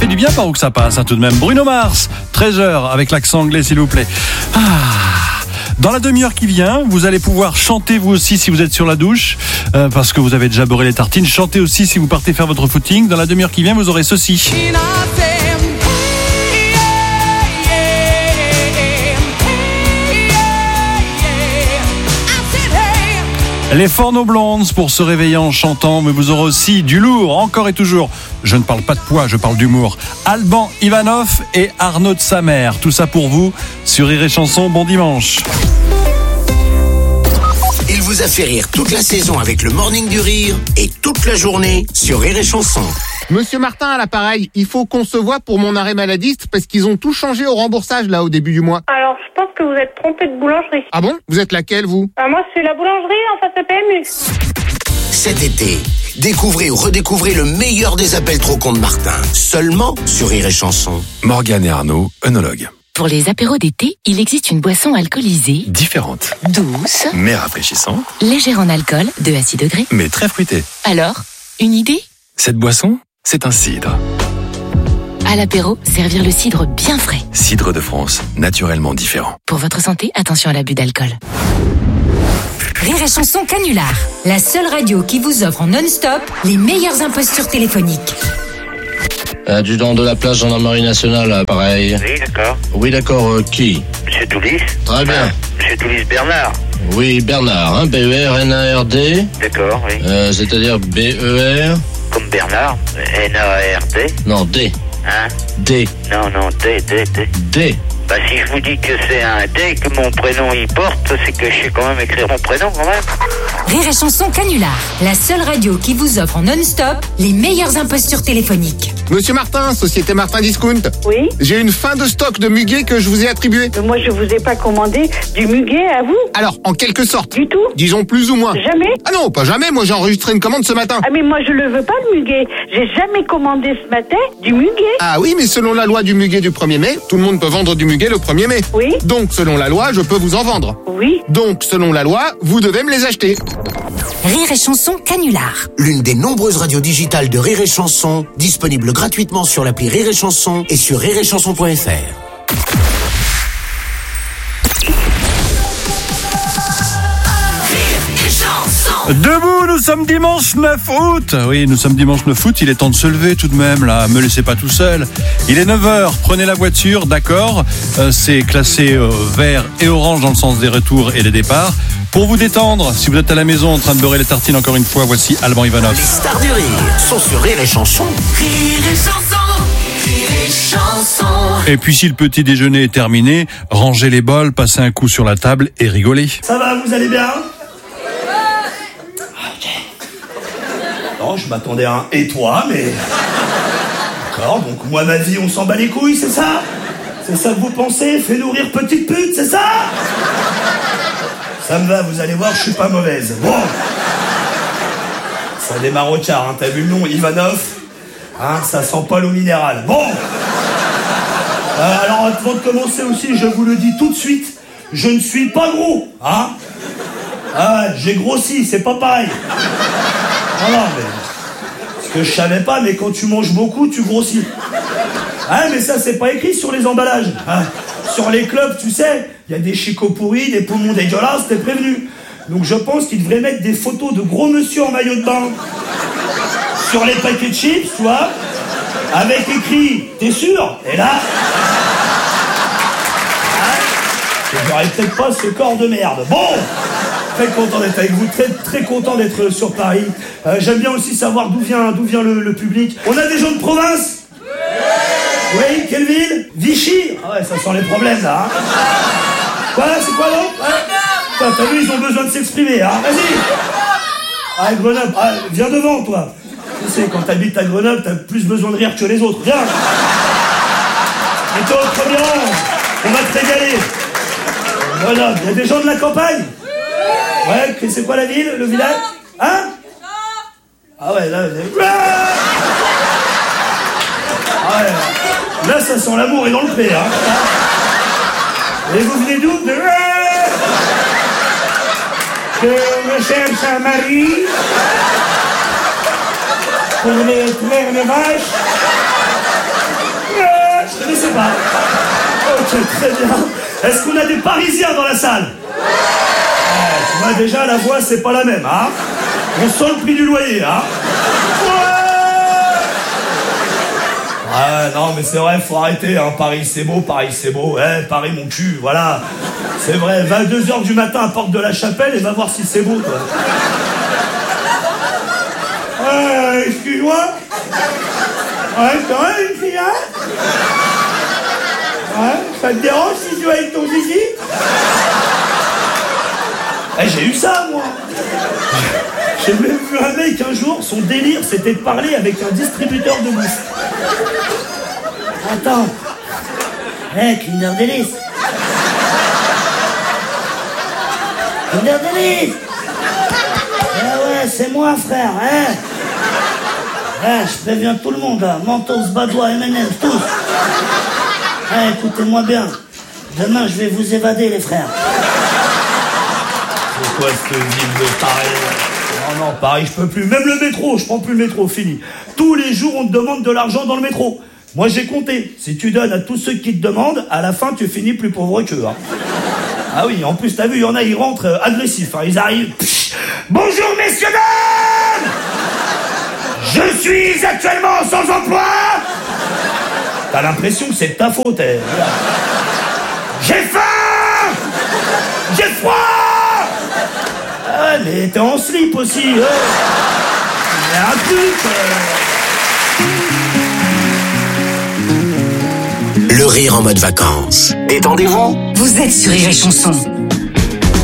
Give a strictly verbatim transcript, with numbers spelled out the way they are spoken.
fait du bien par où que ça passe, hein, tout de même. Bruno Mars, Treasure, avec l'accent anglais, s'il vous plaît. Ah. Dans la demi-heure qui vient, vous allez pouvoir chanter vous aussi si vous êtes sur la douche, euh, parce que vous avez déjà beurré les tartines. Chantez aussi si vous partez faire votre footing. Dans la demi-heure qui vient, vous aurez ceci. Les Forno Blondes pour se réveiller en chantant, mais vous aurez aussi du lourd, encore et toujours. Je ne parle pas de poids, je parle d'humour. Alban Ivanov et Arnaud de sa mère. Tout ça pour vous sur Rire et Chanson. Bon dimanche. Il vous a fait rire toute la saison avec le Morning du Rire et toute la journée sur Rire et Chanson. Monsieur Martin à l'appareil, il faut qu'on se voit pour mon arrêt maladiste parce qu'ils ont tout changé au remboursage là au début du mois. Alors je pense que vous êtes trompé de boulangerie. Ah bon? Vous êtes laquelle vous? Ah, moi c'est la boulangerie en face de P M U. Cet été, découvrez ou redécouvrez le meilleur des appels trop cons de Martin. Seulement sur Rire et Chanson. Morgane et Arnaud, œnologues. Pour les apéros d'été, il existe une boisson alcoolisée, Différente, douce, mais rafraîchissante, légère en alcool, deux à six degrés. mais très fruitée. Alors, une idée? Cette boisson, c'est un cidre. À l'apéro, servir le cidre bien frais. Cidre de France, naturellement différent. Pour votre santé, attention à l'abus d'alcool. Rire et Chanson Canular, la seule radio qui vous offre en non-stop les meilleures impostures téléphoniques. Adjudant de la place gendarmerie nationale, là, pareil. Oui, d'accord. Oui, d'accord, euh, qui? Monsieur Toulis. Très bien. Ah, Monsieur Toulis Bernard. Oui, Bernard, hein, B E R N A R D. D'accord, oui. Euh, c'est-à-dire B E R... Comme Bernard. N A R D. Non, D. Hein? D. Non, non, D, D, D. D. Bah, si je vous dis que c'est un D que mon prénom y porte, c'est que je sais quand même écrire mon prénom, quand même. Rire et Chanson Canular, la seule radio qui vous offre en non-stop les meilleures impostures téléphoniques. Monsieur Martin, Société Martin Discount. Oui. J'ai une fin de stock de muguet que je vous ai attribué. Mais moi je vous ai pas commandé du muguet à vous. Alors, en quelque sorte. Du tout. Disons plus ou moins. Jamais. Ah non, pas jamais, moi j'ai enregistré une commande ce matin. Ah mais moi je le veux pas le muguet. J'ai jamais commandé ce matin du muguet. Ah oui, mais selon la loi du muguet du premier mai, tout le monde peut vendre du muguet le premier mai. Oui. Donc, selon la loi, je peux vous en vendre. Oui. Donc, selon la loi, vous devez me les acheter. Rire et Chanson Canular. L'une des nombreuses radios digitales de Rire et Chanson, disponible gratuitement sur l'appli Rire et Chanson et sur rire et chanson point f r. Debout, nous sommes dimanche neuf août. Oui, nous sommes dimanche neuf août, il est temps de se lever tout de même, là, me laissez pas tout seul. Il est neuf heures, prenez la voiture, d'accord, euh, c'est classé euh, vert et orange dans le sens des retours et des départs. Pour vous détendre, si vous êtes à la maison en train de beurrer les tartines encore une fois, voici Alban Ivanov. Les stars du rire sont sur Rire et Chanson. Rire et Chanson, Rire et Chanson. Et puis si le petit déjeuner est terminé, rangez les bols, passez un coup sur la table et rigolez. Ça va, vous allez bien? Non, je m'attendais à un et toi, mais... D'accord, donc moi, ma vie, on s'en bat les couilles, c'est ça? C'est ça que vous pensez? Fais nourrir petite pute, c'est ça? Ça me va, vous allez voir, je suis pas mauvaise. Bon. Ça démarre au quart, hein, t'as vu le nom, Ivanov? Hein, ça sent pas l'eau minérale. Bon. Euh, alors, avant de commencer aussi, je vous le dis tout de suite, je ne suis pas gros, hein? Ah, j'ai grossi, c'est pas pareil. Non, non, mais... Ce que je savais pas, mais quand tu manges beaucoup, tu grossis. Ah, mais ça, c'est pas écrit sur les emballages. Hein. Sur les clubs, tu sais, il y a des chicots pourris, des poumons dégueulasses, t'es prévenu. Donc je pense qu'ils devraient mettre des photos de gros monsieur en maillot de bain sur les paquets de chips, tu vois, avec écrit « T'es sûr ?» Et là... Hein, j'aurais peut-être pas ce corps de merde. Bon, très content d'être avec vous, très, très content d'être sur Paris. Euh, j'aime bien aussi savoir d'où vient, d'où vient le, le public. On a des gens de province? Oui, quelle ville? Vichy? Ah ouais, ça sent les problèmes, là. Hein. Quoi, c'est quoi, là? Ouais. T'as vu, ils ont besoin de s'exprimer, hein. Vas-y. Ah, Grenoble. Ah, viens devant, toi. Tu sais, quand t'habites à Grenoble, t'as plus besoin de rire que les autres. Viens. Et toi, très bien. On va te régaler. Grenoble, il y a des gens de la campagne? Ouais, c'est quoi la ville, le village? Hein? Ah ouais, là... Ah ouais, là, ça sent l'amour et dans le pré, hein. Et vous venez d'où? De... Que je cherche un mari pour les traire les vaches pas. Ok, très bien. Est-ce qu'on a des Parisiens dans la salle? Ouais, tu vois, déjà, la voix, c'est pas la même, hein. On sent le prix du loyer, hein. Ah non, mais c'est vrai, faut arrêter, hein. Paris c'est beau, Paris c'est beau, eh, Paris mon cul, voilà. C'est vrai, vingt-deux heures du matin à Porte de la Chapelle et va voir si c'est beau, toi. Euh, excuse-moi. Ouais, c'est vrai, une fille, hein? Ouais, ça te dérange si je joue avec ton zizi? Eh, j'ai eu ça, moi. J'ai même vu un mec un jour, son délire, c'était de parler avec un distributeur de bouffe. Attends. Eh, hey, Kinder Delice. Kinder Delice. Eh ouais, c'est moi, frère, hein. Eh, je préviens tout le monde, là. Mentos, Badois, M and M's, tous. Eh, écoutez-moi bien. Demain, je vais vous évader, les frères. C'est quoi cette ville de Paris? Non, non, Paris, je peux plus. Même le métro, je prends plus le métro, fini. Tous les jours, on te demande de l'argent dans le métro. Moi, j'ai compté. Si tu donnes à tous ceux qui te demandent, à la fin, tu finis plus pauvre qu'eux. Hein. Ah oui, en plus, t'as vu, il y en a, ils rentrent euh, agressifs. Hein. Ils arrivent. Pff, bonjour, messieurs, dames! Je suis actuellement sans emploi. T'as l'impression que c'est de ta faute. Eh. J'ai faim. J'ai froid. Ah, mais t'es en slip aussi. Il y a un truc. Le rire en mode vacances. Détendez-vous. Vous êtes sur Rire et Chanson.